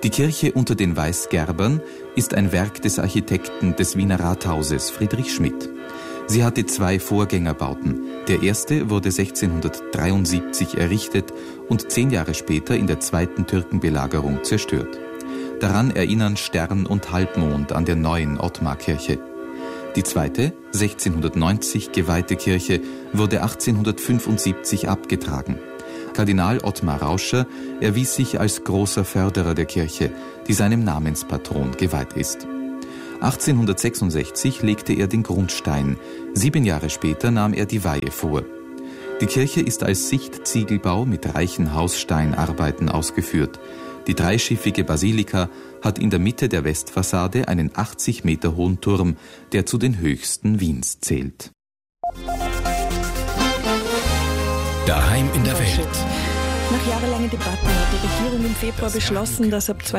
Die Kirche unter den Weißgerbern ist ein Werk des Architekten des Wiener Rathauses Friedrich Schmidt. Sie hatte 2 Vorgängerbauten. Der erste wurde 1673 errichtet und 10 Jahre später in der zweiten Türkenbelagerung zerstört. Daran erinnern Stern und Halbmond an der neuen Ottmarkirche. Die zweite, 1690 geweihte Kirche, wurde 1875 abgetragen. Kardinal Ottmar Rauscher erwies sich als großer Förderer der Kirche, die seinem Namenspatron geweiht ist. 1866 legte er den Grundstein. 7 Jahre später nahm er die Weihe vor. Die Kirche ist als Sichtziegelbau mit reichen Haussteinarbeiten ausgeführt. Die dreischiffige Basilika hat in der Mitte der Westfassade einen 80 Meter hohen Turm, der zu den höchsten Wiens zählt. Daheim in der Welt. Nach jahrelangen Debatten hat die Regierung im Februar beschlossen, dass ab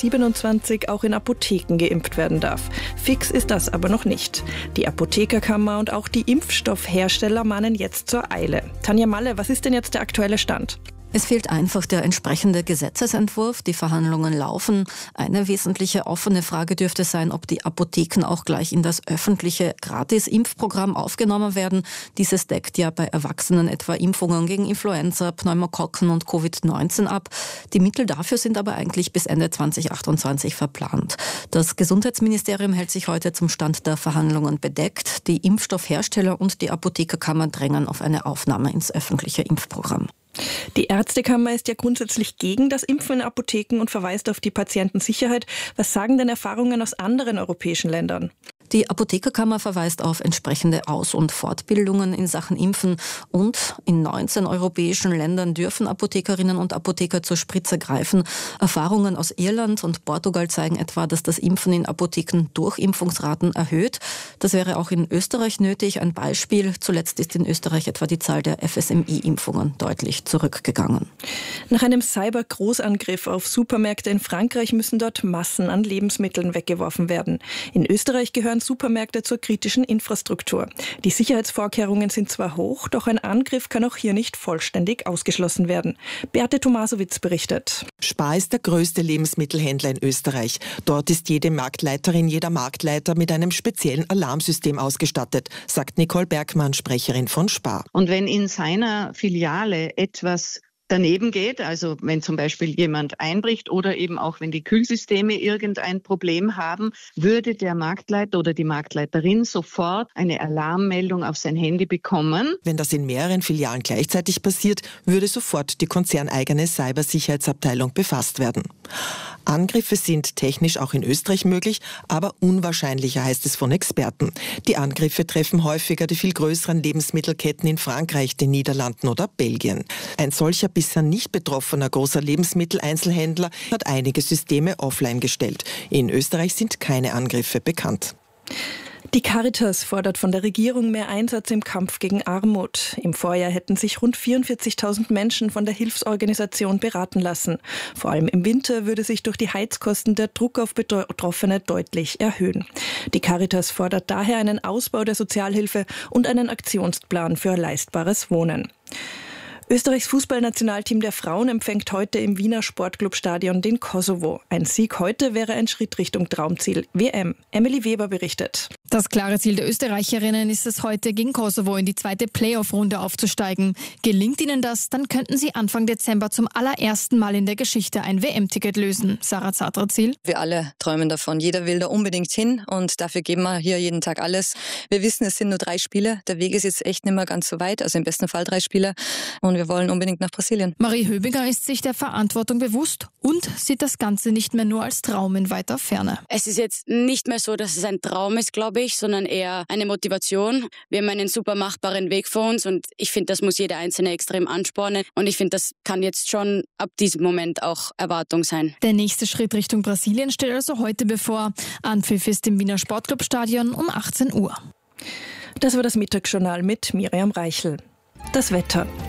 2027 auch in Apotheken geimpft werden darf. Fix ist das aber noch nicht. Die Apothekerkammer und auch die Impfstoffhersteller mahnen jetzt zur Eile. Tanja Malle, was ist denn jetzt der aktuelle Stand? Es fehlt einfach der entsprechende Gesetzesentwurf. Die Verhandlungen laufen. Eine wesentliche offene Frage dürfte sein, ob die Apotheken auch gleich in das öffentliche Gratis-Impfprogramm aufgenommen werden. Dieses deckt ja bei Erwachsenen etwa Impfungen gegen Influenza, Pneumokokken und Covid-19 ab. Die Mittel dafür sind aber eigentlich bis Ende 2028 verplant. Das Gesundheitsministerium hält sich heute zum Stand der Verhandlungen bedeckt. Die Impfstoffhersteller und die Apothekerkammer drängen auf eine Aufnahme ins öffentliche Impfprogramm. Die Ärztekammer ist ja grundsätzlich gegen das Impfen in Apotheken und verweist auf die Patientensicherheit. Was sagen denn Erfahrungen aus anderen europäischen Ländern? Die Apothekerkammer verweist auf entsprechende Aus- und Fortbildungen in Sachen Impfen und in 19 europäischen Ländern dürfen Apothekerinnen und Apotheker zur Spritze greifen. Erfahrungen aus Irland und Portugal zeigen etwa, dass das Impfen in Apotheken Durchimpfungsraten erhöht. Das wäre auch in Österreich nötig. Ein Beispiel: Zuletzt ist in Österreich etwa die Zahl der FSMI-Impfungen deutlich zurückgegangen. Nach einem Cyber-Großangriff auf Supermärkte in Frankreich müssen dort Massen an Lebensmitteln weggeworfen werden. In Österreich gehören Supermärkte zur kritischen Infrastruktur. Die Sicherheitsvorkehrungen sind zwar hoch, doch ein Angriff kann auch hier nicht vollständig ausgeschlossen werden. Beate Tomasowitz berichtet. Spar ist der größte Lebensmittelhändler in Österreich. Dort ist jede Marktleiterin, jeder Marktleiter mit einem speziellen Alarmsystem ausgestattet, sagt Nicole Bergmann, Sprecherin von Spar. Und wenn in seiner Filiale etwas daneben geht, also wenn zum Beispiel jemand einbricht oder eben auch wenn die Kühlsysteme irgendein Problem haben, würde der Marktleiter oder die Marktleiterin sofort eine Alarmmeldung auf sein Handy bekommen. Wenn das in mehreren Filialen gleichzeitig passiert, würde sofort die konzerneigene Cybersicherheitsabteilung befasst werden. Angriffe sind technisch auch in Österreich möglich, aber unwahrscheinlicher, heißt es von Experten. Die Angriffe treffen häufiger die viel größeren Lebensmittelketten in Frankreich, den Niederlanden oder Belgien. Ein solcher bisher nicht betroffener großer Lebensmitteleinzelhändler hat einige Systeme offline gestellt. In Österreich sind keine Angriffe bekannt. Die Caritas fordert von der Regierung mehr Einsatz im Kampf gegen Armut. Im Vorjahr hätten sich rund 44.000 Menschen von der Hilfsorganisation beraten lassen. Vor allem im Winter würde sich durch die Heizkosten der Druck auf Betroffene deutlich erhöhen. Die Caritas fordert daher einen Ausbau der Sozialhilfe und einen Aktionsplan für leistbares Wohnen. Österreichs Fußballnationalteam der Frauen empfängt heute im Wiener Sportclubstadion den Kosovo. Ein Sieg heute wäre ein Schritt Richtung Traumziel WM. Emily Weber berichtet. Das klare Ziel der Österreicherinnen ist es heute, gegen Kosovo in die zweite Playoff-Runde aufzusteigen. Gelingt ihnen das, dann könnten sie Anfang Dezember zum allerersten Mal in der Geschichte ein WM-Ticket lösen. Sarah Zadrazil. Wir alle träumen davon. Jeder will da unbedingt hin und dafür geben wir hier jeden Tag alles. Wir wissen, es sind nur 3 Spiele. Der Weg ist jetzt echt nicht mehr ganz so weit, also im besten Fall 3 Spiele. Und wir wollen unbedingt nach Brasilien. Marie Höbinger ist sich der Verantwortung bewusst und sieht das Ganze nicht mehr nur als Traum in weiter Ferne. Es ist jetzt nicht mehr so, dass es ein Traum ist, glaube ich, sondern eher eine Motivation. Wir haben einen super machbaren Weg vor uns und ich finde, das muss jeder Einzelne extrem anspornen. Und ich finde, das kann jetzt schon ab diesem Moment auch Erwartung sein. Der nächste Schritt Richtung Brasilien steht also heute bevor. Anpfiff ist im Wiener Sportclubstadion um 18 Uhr. Das war das Mittagsjournal mit Miriam Reichel. Das Wetter.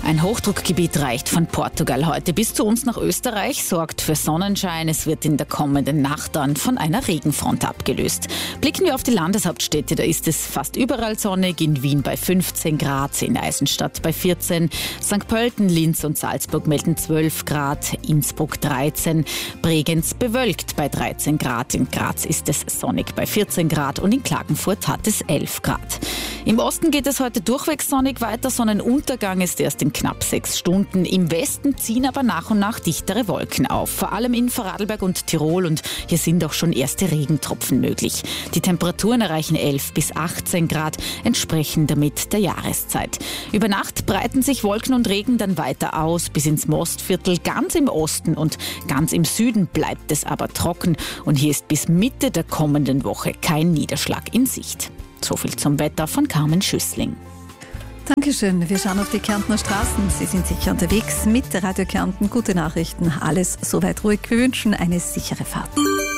Ein Hochdruckgebiet reicht von Portugal heute bis zu uns nach Österreich, sorgt für Sonnenschein. Es wird in der kommenden Nacht dann von einer Regenfront abgelöst. Blicken wir auf die Landeshauptstädte, da ist es fast überall sonnig. In Wien bei 15 Grad, in Eisenstadt bei 14, St. Pölten, Linz und Salzburg melden 12 Grad, Innsbruck 13, Bregenz bewölkt bei 13 Grad, in Graz ist es sonnig bei 14 Grad und in Klagenfurt hat es 11 Grad. Im Osten geht es heute durchwegs sonnig weiter, Sonnenuntergang ist erst in knapp 6 Stunden. Im Westen ziehen aber nach und nach dichtere Wolken auf, vor allem in Vorarlberg und Tirol, und hier sind auch schon erste Regentropfen möglich. Die Temperaturen erreichen 11 bis 18 Grad, entsprechend damit der Jahreszeit. Über Nacht breiten sich Wolken und Regen dann weiter aus bis ins Mostviertel. Ganz im Osten und ganz im Süden bleibt es aber trocken und hier ist bis Mitte der kommenden Woche kein Niederschlag in Sicht. So viel zum Wetter von Carmen Schüssling. Dankeschön. Wir schauen auf die Kärntner Straßen. Sie sind sicher unterwegs mit Radio Kärnten. Gute Nachrichten. Alles soweit ruhig. Wir wünschen eine sichere Fahrt.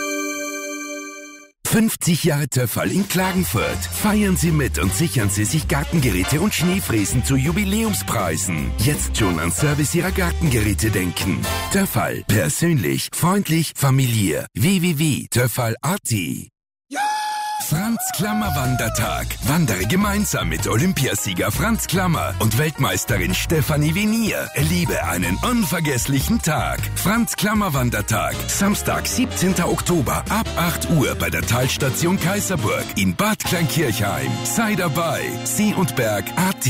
50 Jahre Töffal in Klagenfurt. Feiern Sie mit und sichern Sie sich Gartengeräte und Schneefräsen zu Jubiläumspreisen. Jetzt schon an Service Ihrer Gartengeräte denken. Töffal. Persönlich, freundlich, familiär. www.töffal.at. Franz Klammer Wandertag. Wandere gemeinsam mit Olympiasieger Franz Klammer und Weltmeisterin Stefanie Venier. Erlebe einen unvergesslichen Tag. Franz Klammer Wandertag. Samstag, 17. Oktober ab 8 Uhr bei der Talstation Kaiserburg in Bad Kleinkirchheim. Sei dabei. See und Berg.at.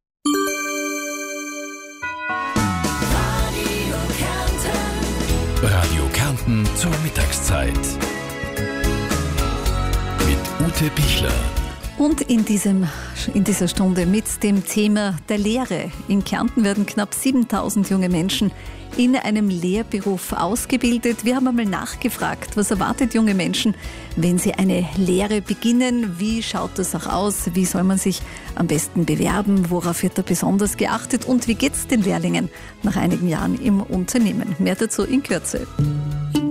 Radio Kärnten zur Mittagszeit. Ute Pichler. Und in dieser Stunde mit dem Thema der Lehre. In Kärnten werden knapp 7000 junge Menschen in einem Lehrberuf ausgebildet. Wir haben einmal nachgefragt, was erwartet junge Menschen, wenn sie eine Lehre beginnen? Wie schaut das auch aus? Wie soll man sich am besten bewerben? Worauf wird da besonders geachtet? Und wie geht es den Lehrlingen nach einigen Jahren im Unternehmen? Mehr dazu in Kürze.